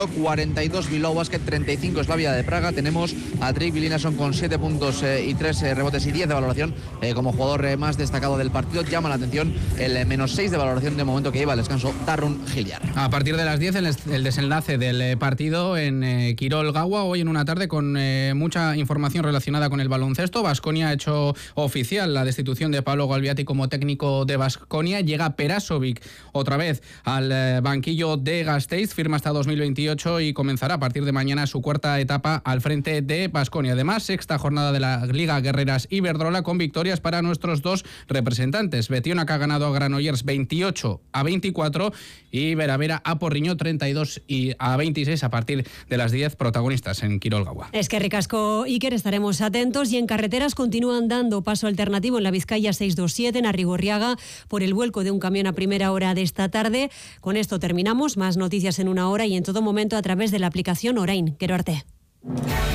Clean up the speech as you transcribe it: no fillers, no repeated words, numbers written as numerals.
42 Bilbao Basket, 35 Slavia de Praga. Tenemos a Drake Bilinason con 7 puntos y 3 rebotes y 10 de valoración como jugador más destacado del partido. Llama la atención el menos 6 de valoración de momento que lleva al descanso Darrun Hilliard. A partir de las 10 el desenlace del partido en Quirol Gaua, hoy en una tarde con mucha información relacionada con el baloncesto. Baskonia ha hecho oficial la destitución de Pablo Galbiati como técnico de Baskonia. Llega Perasovic otra vez al banquillo de Gasteiz, firma hasta 2028 y comenzará a partir de mañana su cuarta etapa al frente de Baskonia. Además, sexta jornada de la Liga Guerreras Iberdrola con victorias para nuestros dos representantes. Betionak ha ganado a Granollers 28-24 y Veravera a Porriño 32-26 a partir de las 10, protagonistas en Quirol Gaua. Es que ricasco, Iker, estaremos atentos. Y en carreteras continúan dando paso alternativo en la Vizcaya 627 en Arrigorriaga por el vuelco de un camión a primera hora de esta tarde. Con esto terminamos. Más noticias en una hora y en todo momento a través de la aplicación Orain. Gero arte.